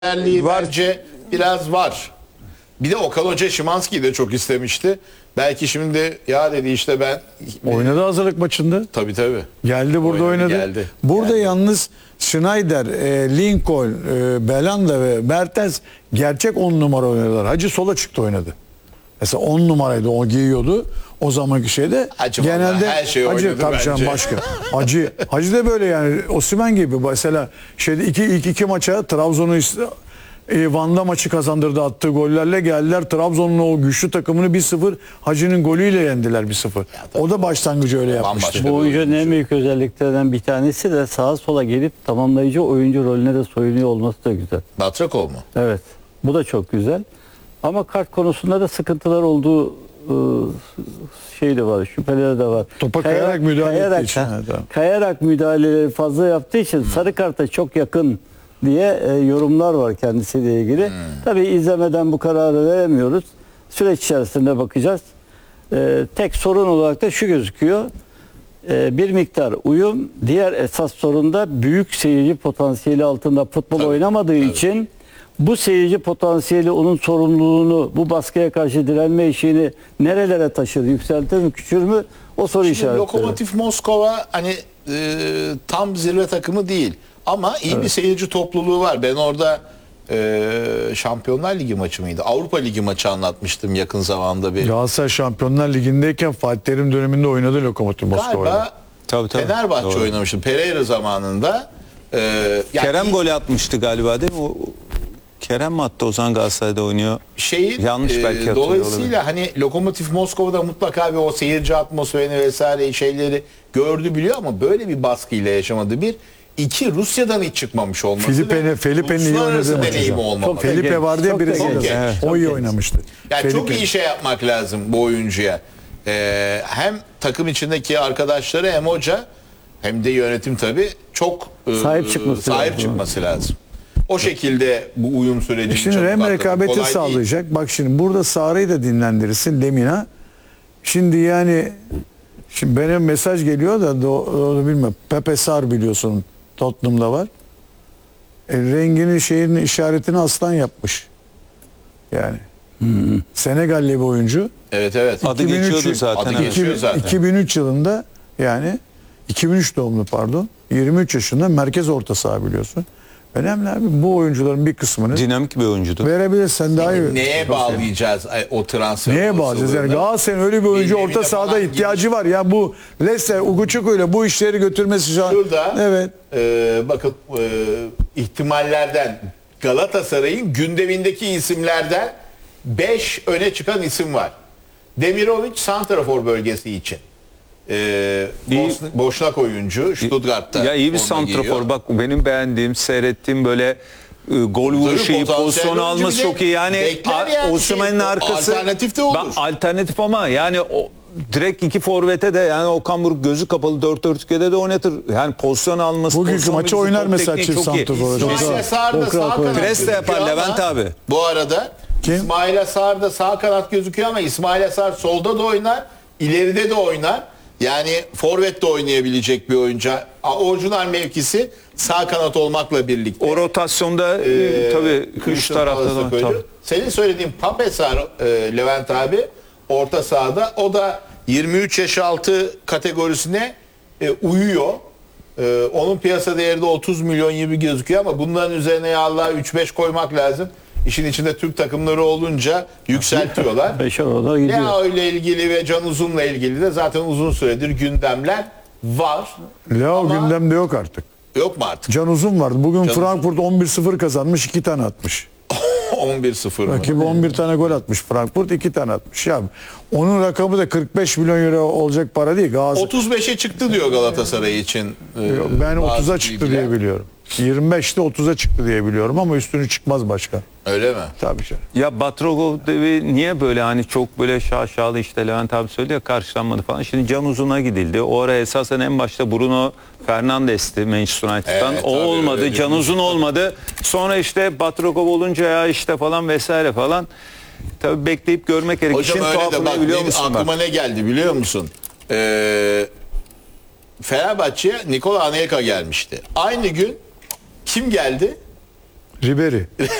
Liderliği Var. bence biraz var. Bir de Okan Hoca Szymański'yi de çok istemişti. Belki şimdi ya dedi işte ben... Oynadı hazırlık maçında. Tabii tabii. Geldi burada oynadı. Geldi. Burada Geldi. yalnız Schneider, Lincoln, Belanda ve Mertens gerçek 10 numara oynadılar. Hacı sola çıktı oynadı. Mesela 10 numaraydı, o giyiyordu. O zamanki şeyde Hacı genelde vallahi her şey Hacı oynadı tabii bence. canım başka. Hacı da böyle yani Osimhen gibi mesela şeyde ilk iki maça Trabzon'u Van'da maçı kazandırdı, attığı gollerle geldiler. Trabzon'un o güçlü takımını 1-0 Hacı'nın golüyle yendiler 1-0. O da başlangıcı öyle yapmıştı. Bambaşka. Bu oyuncunun en büyük özelliklerinden bir tanesi de sağa sola gelip tamamlayıcı oyuncu rolüne de soyunuyor olması da güzel. Batrakov mu? Evet. Bu da çok güzel. Ama kart konusunda da sıkıntılar olduğu şey de var, şüpheleri de var. Topa kayarak müdahale ettiği için. Evet, tamam. Kayarak müdahaleleri fazla yaptığı için sarı karta çok yakın diye yorumlar var kendisiyle ilgili. Tabii izlemeden bu kararı veremiyoruz. Süreç içerisinde bakacağız. Tek sorun olarak da şu gözüküyor. Bir miktar uyum. Diğer esas sorun da büyük seyirci potansiyeli altında futbol oynamadığı için bu seyirci potansiyeli onun sorumluluğunu, bu baskıya karşı direnme işini nerelere taşır, yükseltir mi, küçülür mü? O soru Şimdi işaretleri. Lokomotiv Moskova hani tam zirve takımı değil. Ama iyi bir seyirci topluluğu var. Ben orada Şampiyonlar Ligi maçı mıydı? Avrupa Ligi maçı anlatmıştım yakın zamanda bir. Galatasaray Şampiyonlar Ligi'ndeyken Fatih Terim döneminde oynadı Lokomotiv Moskova'da. Galiba Tabii. Fenerbahçe Doğru. oynamıştı. Pereira zamanında. Yani Kerem golü atmıştı galiba değil mi? Kerem mi attı, o zaman Galatasaray'da oynuyor? Yanlış belki hatırlıyor dolayısıyla hani Lokomotiv Moskova'da mutlaka bir o seyirci atmosferini vesaire şeyleri gördü biliyor ama böyle bir baskıyla yaşamadı. Bir. İki, Rusya'dan hiç çıkmamış olması. Felipe'nin iyi uluslararası oynadığı deneyimi maçı. olmaması. Felipe vardı ya Çok da Brezilya'da. genç. Evet. Çok O iyi genç. oynamıştı. Yani çok Felipe. iyi şey yapmak lazım bu oyuncuya. Hem takım içindeki arkadaşları hem hoca hem de yönetim tabii çok Sahip çıkması lazım. çıkması lazım. O şekilde bu uyum sürecini Şimdi çabuk hem atlatmak rekabeti kolay değil. sağlayacak. Bak şimdi burada Sarı'yı da dinlendirirsin Lemina. Şimdi yani şimdi benim mesaj geliyor da doğru bilmiyorum. Pepe Sar biliyorsun Tottenham'da var. Rengini şeyin işaretini aslan yapmış. Yani. Senegalli bir oyuncu. Evet evet. Adı 2003 geçiyordu zaten. Adı evet. geçiyor zaten. 2003 yılında yani 2003 doğumlu pardon. 23 yaşında merkez orta saha biliyorsun. Önemli abi bu oyuncuların bir kısmını Dinamik bir oyuncudu. verebilirsen daha iyi. Neye bağlayacağız o transfer? Neye bağlayacağız? Yani Galatasaray'ın öyle bir oyuncu Birbirine orta sahada falan ihtiyacı var. Ya bu Lesse, Uguçuku ile bu işleri götürmesi şu an. Şurada Evet. bakın ihtimallerden Galatasaray'ın gündemindeki isimlerden 5 öne çıkan isim var. Demirovic santrafor bölgesi için. Boşnak oyuncu Stuttgart'ta. Ya iyi bir forma giyiyor. santrafor. Bak benim beğendiğim, seyrettiğim böyle gol vuruşu iyi, potansiyel pozisyon oyuncu alması bir de çok iyi. Yani bekler yani Osimhen'in şey, arkası alternatif de olur. Alternatif ama yani direkt iki forvete de yani Okan Buruk gözü kapalı 4-4-2'de de oynatır. Yani pozisyon alması, Bugünkü pozisyon maçı bilgisi, oynar top mesela tekniği çift çok iyi. santrafor. İsmail Sarr da Çok sağ rahat kanat oynuyor. Pres de yapar gözüküyor Levent ama abi. Bu arada Kim? İsmail Sarr da sağ kanat gözüküyor ama İsmail Sarr solda da oynar, ileride de oynar. Yani forvet de oynayabilecek bir oyuncu. Orijinal mevkisi sağ kanat olmakla birlikte. O rotasyonda tabii üç Christian tarafta Palace'a da koydu. tabii. Senin söylediğin Pape Sarr, Levent abi orta sahada. O da 23 yaş altı kategorisine uyuyor. Onun piyasa değeri de 30 milyon gibi gözüküyor ama bunların üzerine ya Allah 3-5 koymak lazım. İşin içinde Türk takımları olunca yükseltiyorlar. Beşer orada gidiyor. Leo ile ilgili ve Can Uzun'la ilgili de zaten uzun süredir gündemler var. Leo Ama gündemde yok artık. yok mu artık? Can Uzun vardı. Bugün Can Frankfurt 11-0 kazanmış, 2 tane atmış. 11-0 mı? Rakibi 11 tane gol atmış Frankfurt, 2 tane atmış. Ya onun rakamı da 45 milyon euro olacak para değil. Galatasaray 35'e çıktı diyor Galatasaray için. ben bazı 30'a çıktı bilgiler. diye biliyorum. 25'te 30'a çıktı diye biliyorum ama üstünü çıkmaz başka. Öyle mi? Tabii canım. Ya Batrogov niye böyle hani çok böyle şaşalı, işte Levent abi söyledi ya, karşılanmadı falan. Şimdi Can Uzun'a gidildi. O ara esasen en başta Bruno Fernandes'ti Manchester United'dan. Evet, o tabii, olmadı. öyle Can Uzun olmadı. Sonra işte Batrogov olunca ya işte falan vesaire falan. Tabii bekleyip görmek gerek. Hocam İşin öyle de tuhafını bak biliyor musun bak? aklıma ne geldi biliyor musun? Fenerbahçe'ye Nikola Anelka gelmişti. Aynı gün kim geldi? Ribery.